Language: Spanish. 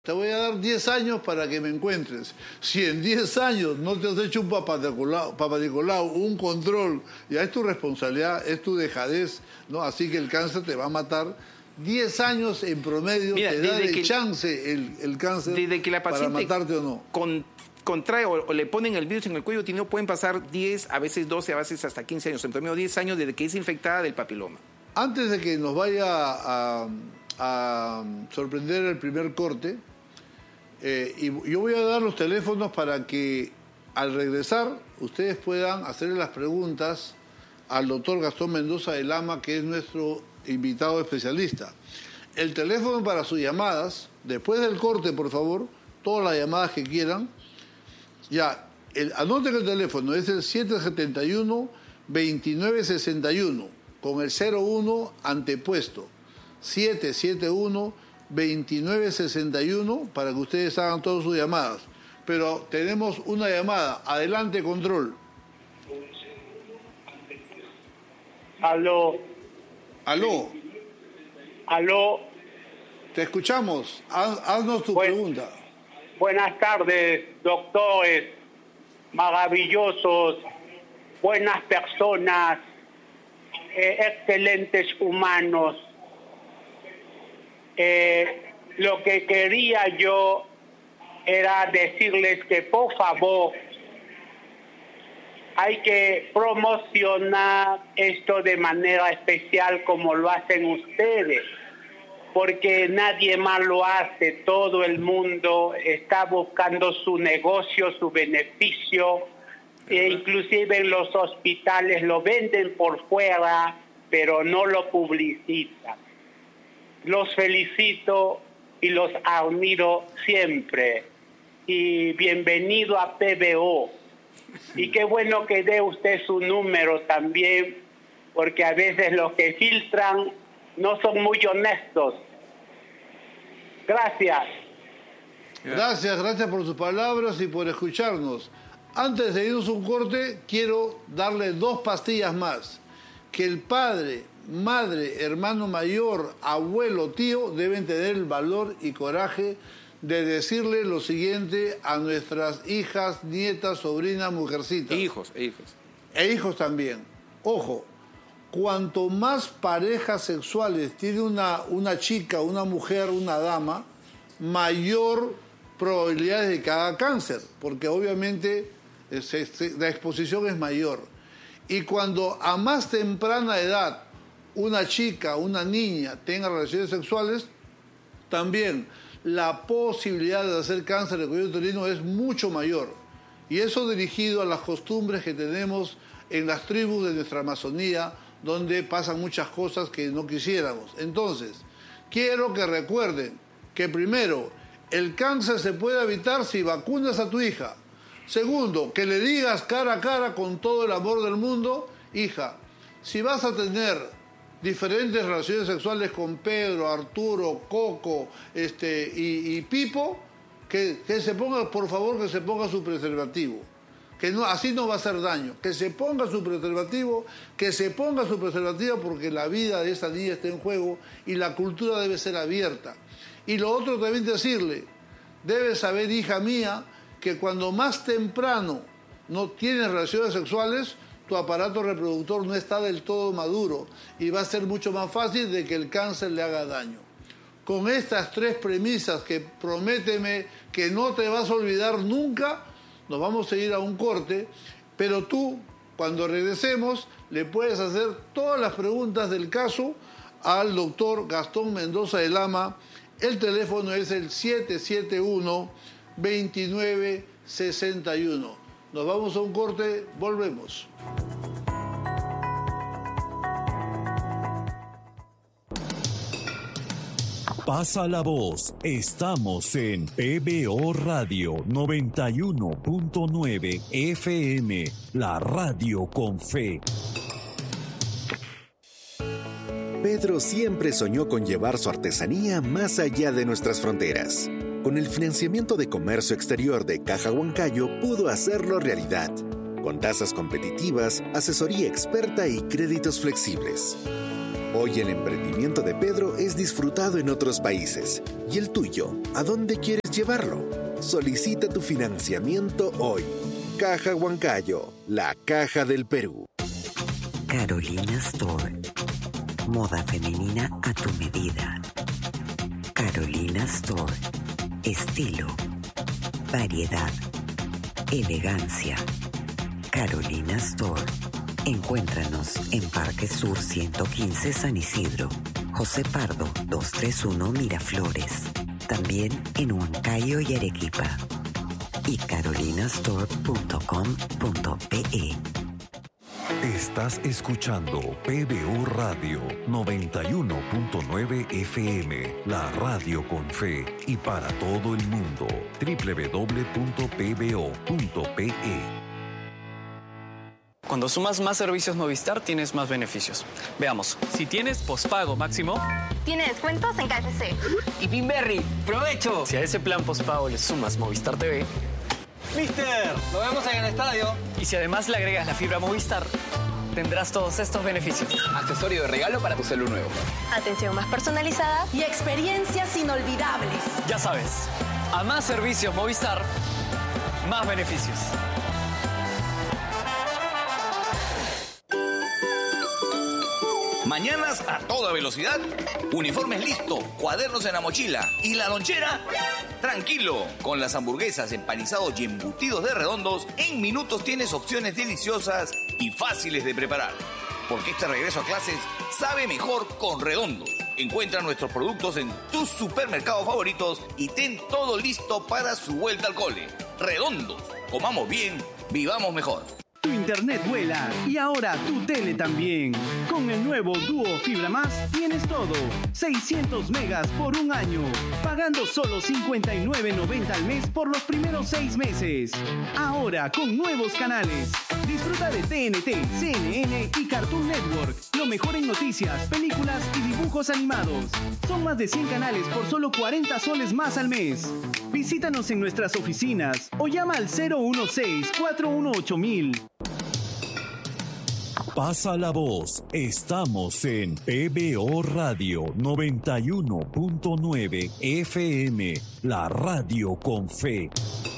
Te voy a dar 10 años para que me encuentres. Si en 10 años no te has hecho un Papa Nicolau, un control, ya es tu responsabilidad, es tu dejadez, ¿no? Así que el cáncer te va a matar. 10 años en promedio. Mira, te da de chance el cáncer desde que la paciente para matarte o no. Contrae o le ponen el virus en el cuello, pueden pasar 10, a veces 12, a veces hasta 15 años, en promedio 10 años desde que es infectada del papiloma. Antes de que nos vaya a sorprender el primer corte, y yo voy a dar los teléfonos para que al regresar ustedes puedan hacerle las preguntas al doctor Gastón Mendoza de Lama, que es nuestro invitado especialista. El teléfono para sus llamadas, después del corte, por favor, todas las llamadas que quieran. Ya, anoten el teléfono, es el 771-2961, con el 01 antepuesto. 771-2961 para que ustedes hagan todas sus llamadas. Pero tenemos una llamada. Adelante, control. Aló. Aló. Aló. Te escuchamos. Haznos tu pregunta. Buenas tardes, doctores maravillosos, buenas personas, excelentes humanos. Lo que quería yo era decirles que por favor hay que promocionar esto de manera especial como lo hacen ustedes, porque nadie más lo hace. Todo el mundo está buscando su negocio, su beneficio, e inclusive en los hospitales lo venden por fuera, pero no lo publicitan. Los felicito y los admiro siempre. Y bienvenido a PBO. Y qué bueno que dé usted su número también, porque a veces los que filtran no son muy honestos. Gracias. Gracias por sus palabras y por escucharnos. Antes de irnos a un corte, quiero darle 2 pastillas más. Que el padre, madre, hermano mayor, abuelo, tío, deben tener el valor y coraje de decirle lo siguiente a nuestras hijas, nietas, sobrinas, mujercitas. Hijos. E hijos también. Ojo, cuanto más parejas sexuales tiene una chica, una mujer, una dama, mayor probabilidad de que haga cáncer, porque obviamente la exposición es mayor. Y cuando a más temprana edad una chica, una niña tenga relaciones sexuales, también la posibilidad de hacer cáncer de cuello uterino es mucho mayor. Y eso dirigido a las costumbres que tenemos en las tribus de nuestra Amazonía, donde pasan muchas cosas que no quisiéramos. Entonces, quiero que recuerden que primero, el cáncer se puede evitar si vacunas a tu hija. Segundo, que le digas cara a cara con todo el amor del mundo, hija, si vas a tener diferentes relaciones sexuales con Pedro, Arturo, Coco y Pipo, que se ponga, por favor, que se ponga su preservativo. Que no, así no va a hacer daño. Que se ponga su preservativo, porque la vida de esa niña está en juego y la cultura debe ser abierta. Y lo otro también decirle, debes saber, hija mía, que cuando más temprano no tienes relaciones sexuales, tu aparato reproductor no está del todo maduro y va a ser mucho más fácil de que el cáncer le haga daño. Con estas 3 premisas que prométeme que no te vas a olvidar nunca, nos vamos a ir a un corte, pero tú, cuando regresemos, le puedes hacer todas las preguntas del caso al doctor Gastón Mendoza de Lama. El teléfono es el 771-2961. Nos vamos a un corte, volvemos. Pasa la voz, estamos en PBO Radio 91.9 FM, la radio con fe. Pedro siempre soñó con llevar su artesanía más allá de nuestras fronteras. Con el financiamiento de comercio exterior de Caja Huancayo pudo hacerlo realidad, con tasas competitivas, asesoría experta y créditos flexibles. Hoy el emprendimiento de Pedro es disfrutado en otros países. ¿Y el tuyo? ¿A dónde quieres llevarlo? Solicita tu financiamiento hoy. Caja Huancayo, la caja del Perú. Carolina Store. Moda femenina a tu medida. Carolina Store. Estilo, variedad, elegancia. Carolina Store. Encuéntranos en Parque Sur 115 San Isidro, José Pardo 231 Miraflores. También en Huancayo y Arequipa. Y carolinastore.com.pe. Estás escuchando PBO Radio 91.9 FM, la radio con fe y para todo el mundo. www.pbo.pe. Cuando sumas más servicios Movistar, tienes más beneficios. Veamos. Si tienes pospago máximo, tiene descuentos en KFC. Y Pinberry, ¡provecho! Si a ese plan pospago le sumas Movistar TV, ¡Mister! ¡Lo vemos en el estadio! Y si además le agregas la fibra Movistar, tendrás todos estos beneficios. accesorio de regalo para tu celu nuevo. Atención más personalizada y experiencias inolvidables. Ya sabes, a más servicios Movistar, más beneficios. Mañanas a toda velocidad, uniformes listo, cuadernos en la mochila y la lonchera. Tranquilo, con las hamburguesas, empanizados y embutidos de Redondos, en minutos tienes opciones deliciosas y fáciles de preparar. Porque este regreso a clases sabe mejor con Redondos. Encuentra nuestros productos en tus supermercados favoritos y ten todo listo para su vuelta al cole. Redondos, comamos bien, vivamos mejor. Tu internet vuela y ahora tu tele también. Con el nuevo Duo Fibra Más tienes todo. 600 megas por un año. Pagando solo $59.90 al mes por los primeros 6 meses. Ahora con nuevos canales. Disfruta de TNT, CNN y Cartoon Network. Lo mejor en noticias, películas y dibujos animados. Son más de 100 canales por solo 40 soles más al mes. Visítanos en nuestras oficinas o llama al 016-418-1000. Pasa la voz. Estamos en PBO Radio 91.9 FM, la radio con fe.